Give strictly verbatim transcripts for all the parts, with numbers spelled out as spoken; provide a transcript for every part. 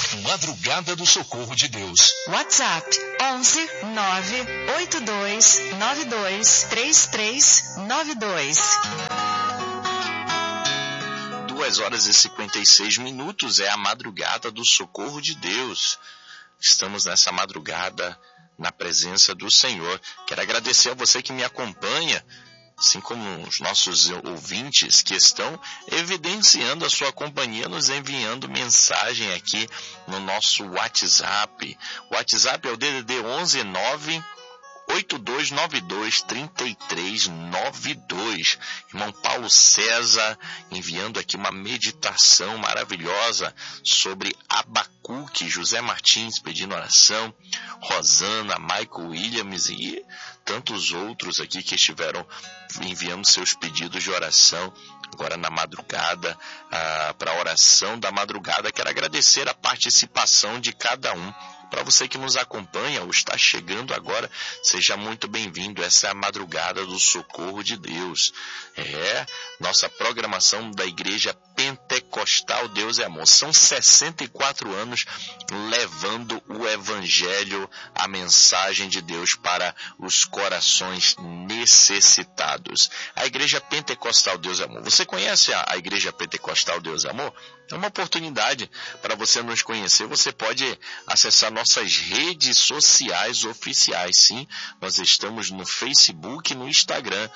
Madrugada do Socorro de Deus. WhatsApp onze nove oito dois nove dois três três nove dois. duas horas e cinquenta e seis minutos é a Madrugada do Socorro de Deus. Estamos nessa madrugada na presença do Senhor. Quero agradecer a você que me acompanha, assim como os nossos ouvintes que estão evidenciando a sua companhia, nos enviando mensagem aqui no nosso WhatsApp. O WhatsApp é o D D D onze nove oito dois nove dois três três nove dois. Irmão Paulo César enviando aqui uma meditação maravilhosa sobre Abacuque. José Martins pedindo oração. Rosana, Michael Williams e tantos outros aqui que estiveram enviando seus pedidos de oração agora na madrugada, ah, para a oração da madrugada. Quero agradecer a participação de cada um. Para você que nos acompanha ou está chegando agora, seja muito bem-vindo. Essa é a Madrugada do Socorro de Deus. É nossa programação da Igreja Pentecostal Deus é Amor. São sessenta e quatro anos levando o Evangelho, a mensagem de Deus para os corações necessitados. A Igreja Pentecostal Deus é Amor. Você conhece a, a Igreja Pentecostal Deus é Amor? É uma oportunidade para você nos conhecer. Você pode acessar nossas redes sociais oficiais. Sim, nós estamos no Facebook, no Instagram,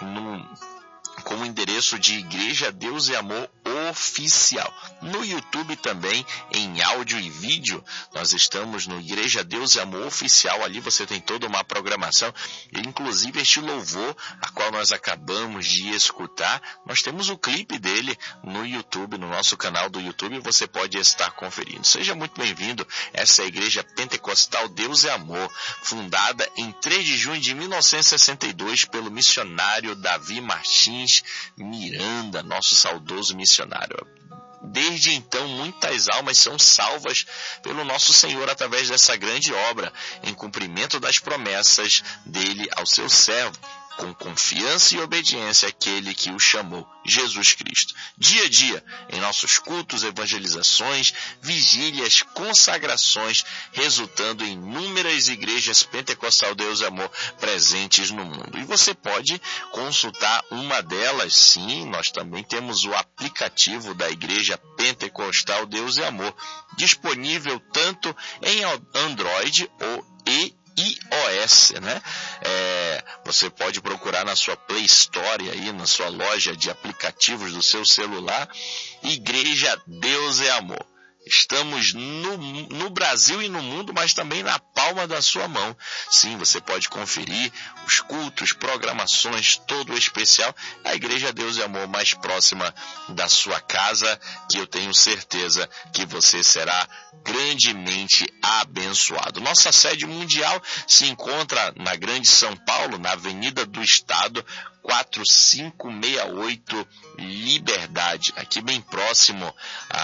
no com o endereço de Igreja Deus e Amor Oficial. No YouTube também, em áudio e vídeo, nós estamos no Igreja Deus e Amor Oficial. Ali você tem toda uma programação, inclusive este louvor, a qual nós acabamos de escutar, nós temos o clipe dele no YouTube, no nosso canal do YouTube, você pode estar conferindo. Seja muito bem-vindo. Essa é a Igreja Pentecostal Deus e Amor, fundada em três de junho de mil novecentos e sessenta e dois pelo missionário Davi Martins Miranda, nosso saudoso missionário. Desde então, muitas almas são salvas pelo nosso Senhor através dessa grande obra, em cumprimento das promessas dele ao seu servo, com confiança e obediência àquele que o chamou, Jesus Cristo. Dia a dia, em nossos cultos, evangelizações, vigílias, consagrações, resultando em inúmeras igrejas Pentecostal Deus e Amor presentes no mundo. E você pode consultar uma delas, sim, nós também temos o aplicativo da Igreja Pentecostal Deus e Amor, disponível tanto em Android ou e iOS, né? É, você pode procurar na sua Play Store, aí, na sua loja de aplicativos do seu celular, Igreja Deus é Amor. Estamos no, no Brasil e no mundo, mas também na palma da sua mão. Sim, você pode conferir os cultos, programações, todo o especial. A Igreja Deus e Amor mais próxima da sua casa, que eu tenho certeza que você será grandemente abençoado. Nossa sede mundial se encontra na Grande São Paulo, na Avenida do Estado, quatro cinco seis oito Liberdade, aqui bem próximo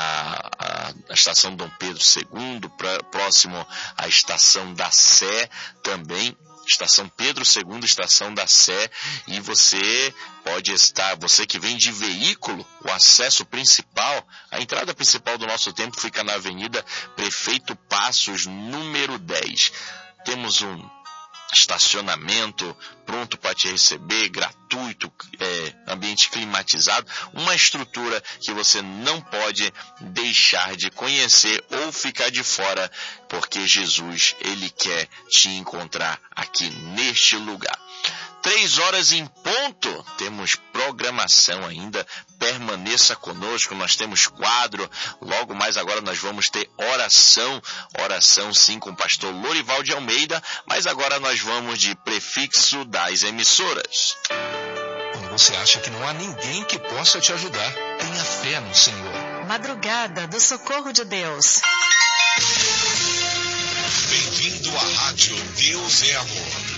à, à, à estação Dom Pedro segundo, pra, próximo à estação da Sé também, estação Pedro segundo, estação da Sé, e você pode estar, você que vem de veículo, o acesso principal, a entrada principal do nosso templo fica na Avenida Prefeito Passos, número dez. Temos um estacionamento pronto para te receber, gratuito, é, ambiente climatizado, uma estrutura que você não pode deixar de conhecer ou ficar de fora, porque Jesus, ele quer te encontrar aqui neste lugar. Três horas em ponto, temos programação ainda, permaneça conosco, nós temos quadro, logo mais agora nós vamos ter oração, oração sim com o pastor Lorival de Almeida, mas agora nós vamos de prefixo das emissoras. Quando você acha que não há ninguém que possa te ajudar, tenha fé no Senhor. Madrugada do Socorro de Deus. Bem-vindo à Rádio Deus é Amor.